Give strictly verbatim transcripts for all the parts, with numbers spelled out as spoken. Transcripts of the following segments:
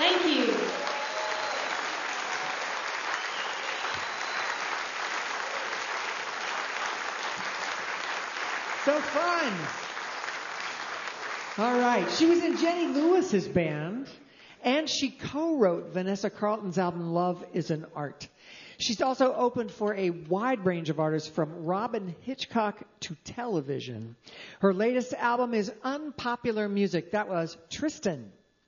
Thank you. So fun. All right. She was in Jenny Lewis's band, and she co-wrote Vanessa Carlton's album Love is an Art. She's also opened for a wide range of artists from Robin Hitchcock to television. Her latest album is Unpopular Music. That was Tristan.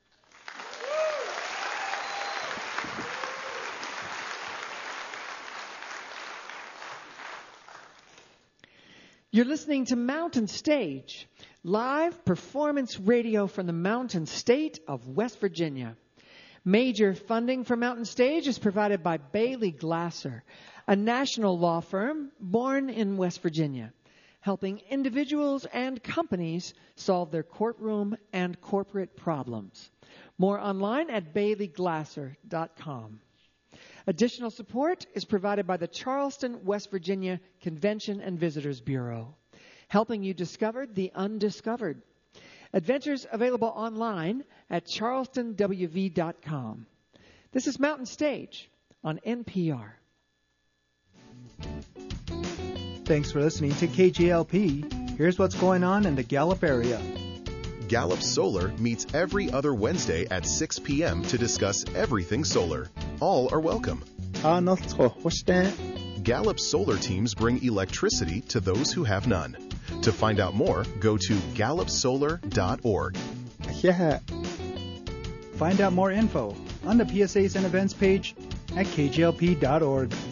You're listening to Mountain Stage, live performance radio from the Mountain State of West Virginia. Major funding for Mountain Stage is provided by Bailey Glasser, a national law firm born in West Virginia, helping individuals and companies solve their courtroom and corporate problems. More online at bailey glasser dot com. Additional support is provided by the Charleston, West Virginia Convention and Visitors Bureau, helping you discover the undiscovered. Adventures available online at charleston w v dot com. This is Mountain Stage on N P R. Thanks for listening to K J L P. Here's what's going on in the Gallup area. Gallup Solar meets every other Wednesday at six p.m. to discuss everything solar. All are welcome. Gallup Solar teams bring electricity to those who have none. To find out more, go to gallup solar dot org. Find out more info on the P S As and events page at k j l p dot org.